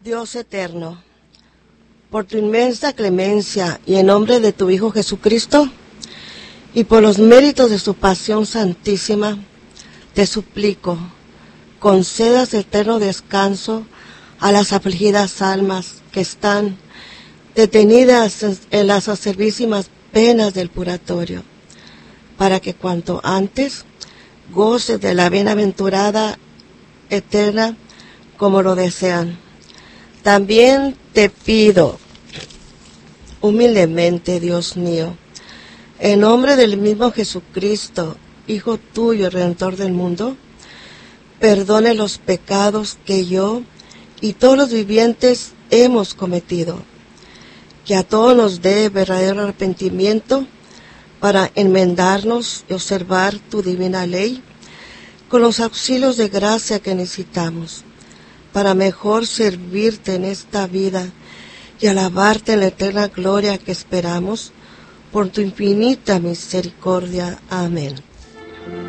Dios eterno, por tu inmensa clemencia y en nombre de tu Hijo Jesucristo y por los méritos de su pasión santísima, te suplico, concedas eterno descanso a las afligidas almas que están detenidas en las acervísimas penas del purgatorio, para que cuanto antes goces de la bienaventurada eterna como lo desean. También te pido humildemente, Dios mío, en nombre del mismo Jesucristo, Hijo tuyo y Redentor del mundo, perdone los pecados que yo y todos los vivientes hemos cometido, que a todos nos dé verdadero arrepentimiento para enmendarnos y observar tu divina ley con los auxilios de gracia que necesitamos, para mejor servirte en esta vida y alabarte en la eterna gloria que esperamos por tu infinita misericordia. Amén.